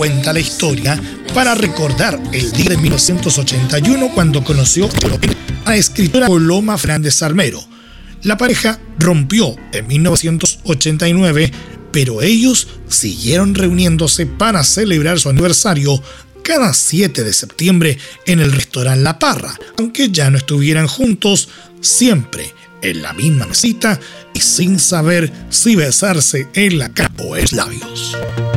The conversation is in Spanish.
cuenta la historia para recordar el día de 1981 cuando conoció a la escritora Coloma Fernández Armero. La pareja rompió en 1989, pero ellos siguieron reuniéndose para celebrar su aniversario cada 7 de septiembre en el restaurante La Parra, aunque ya no estuvieran juntos, siempre en la misma mesita y sin saber si besarse en la cara o en los labios.